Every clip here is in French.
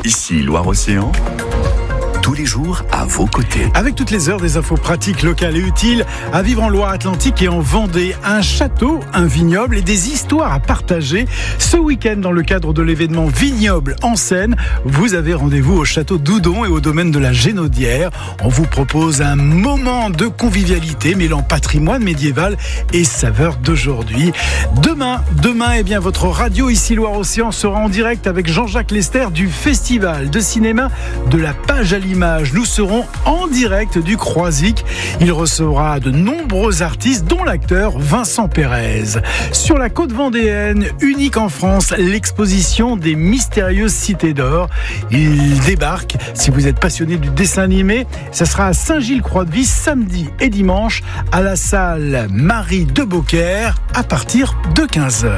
Ici Loire-Océan, tous les jours à vos côtés. Avec toutes les heures des infos pratiques, locales et utiles, à vivre en Loire-Atlantique et en Vendée, un château, un vignoble et des histoires à partager. Ce week-end, dans le cadre de l'événement Vignoble en Seine, vous avez rendez-vous au château d'Oudon et au domaine de la Génaudière. On vous propose un moment de convivialité mêlant patrimoine médiéval et saveurs d'aujourd'hui. Demain, votre radio ici Loire-Océan sera en direct avec Jean-Jacques Lester du Festival de cinéma de la Page à l'image. Nous serons en direct du Croisic. Il recevra de nombreux artistes, dont l'acteur Vincent Pérez. Sur la côte vendéenne, unique en France, l'exposition des mystérieuses cités d'or. Il débarque. Si vous êtes passionné du dessin animé, ça sera à Saint-Gilles-Croix-de-Vie samedi et dimanche à la salle Marie de Beaucaire à partir de 15h.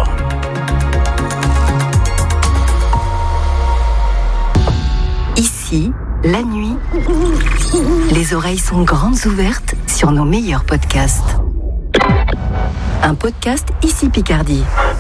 Ici, la nuit, les oreilles sont grandes ouvertes sur nos meilleurs podcasts. Un podcast Ici Picardie.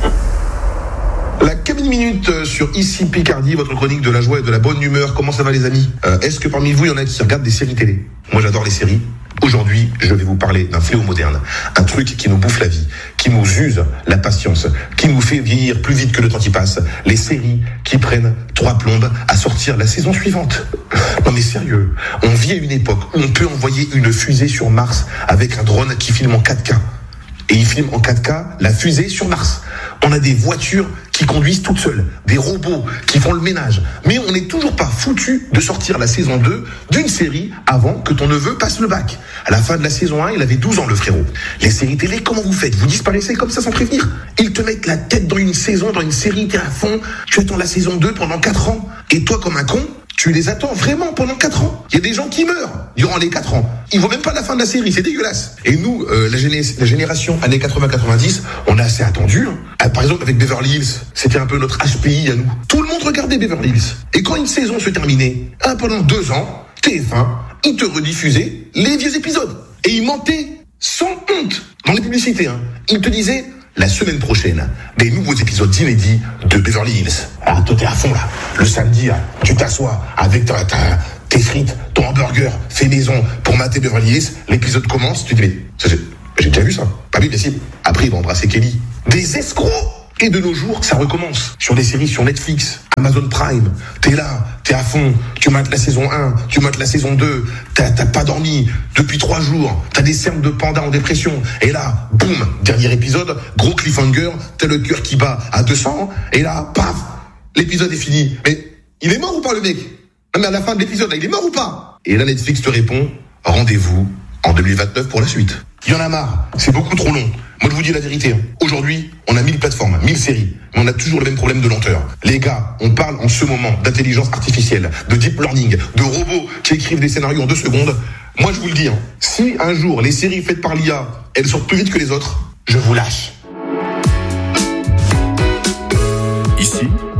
La cabine minute sur Ici Picardie, votre chronique de la joie et de la bonne humeur. Comment ça va les amis ? Est-ce que parmi vous, il y en a qui regardent des séries télé ? Moi j'adore les séries. Aujourd'hui, je vais vous parler d'un fléau moderne, un truc qui nous bouffe la vie, qui nous use la patience, qui nous fait vieillir plus vite que le temps qui passe. Les séries qui prennent 3 plombes à sortir la saison suivante. Non mais sérieux, on vit à une époque où on peut envoyer une fusée sur Mars avec un drone qui filme en 4K. Et il filme en 4K la fusée sur Mars. On a des voitures qui conduisent toutes seules, des robots qui font le ménage. Mais on n'est toujours pas foutu de sortir la saison 2 d'une série avant que ton neveu passe le bac. À la fin de la saison 1, il avait 12 ans le frérot. Les séries télé, comment vous faites ? Vous disparaissez comme ça sans prévenir ? Ils te mettent la tête dans une saison, dans une série, t'es à fond, tu attends la saison 2 pendant 4 ans. Et toi comme un con, tu les attends vraiment pendant 4 ans. Il y a des gens qui meurent durant les 4 ans. Ils voient même pas la fin de la série, c'est dégueulasse. Et nous, la génération années 80-90, on a assez attendu. Par exemple, avec Beverly Hills, c'était un peu notre HPI à nous. Tout le monde regardait Beverly Hills. Et quand une saison se terminait, pendant 2 ans, TF1, ils te rediffusaient les vieux épisodes. Et ils mentaient sans honte dans les publicités. Ils te disaient... La semaine prochaine, des nouveaux épisodes inédits de Beverly Hills. Ah, toi t'es à fond là. Le samedi, tu t'assois avec tes frites, ton hamburger fait maison pour mater Beverly Hills. L'épisode commence, tu te dis mais j'ai déjà vu ça. Pas vu, mais si. Après il va embrasser Kelly. Des escrocs. Et de nos jours, ça recommence. Sur des séries sur Netflix, Amazon Prime. T'es là, t'es à fond. Tu mates la saison 1, tu mates la saison 2. T'as pas dormi depuis 3 jours. T'as des cernes de panda en dépression. Et là, boum, dernier épisode, gros cliffhanger. T'as le cœur qui bat à 200. Et là, paf, l'épisode est fini. Mais il est mort ou pas le mec ? Non mais à la fin de l'épisode, là, il est mort ou pas ? Et là, Netflix te répond, rendez-vous en 2029 pour la suite. Il y en a marre, c'est beaucoup trop long. Moi je vous dis la vérité, aujourd'hui on a 1000 plateformes, 1000 séries, mais on a toujours le même problème de lenteur. Les gars, on parle en ce moment d'intelligence artificielle, de deep learning, de robots qui écrivent des scénarios en 2 secondes. Moi je vous le dis, si un jour les séries faites par l'IA, elles sortent plus vite que les autres, je vous lâche. Ici,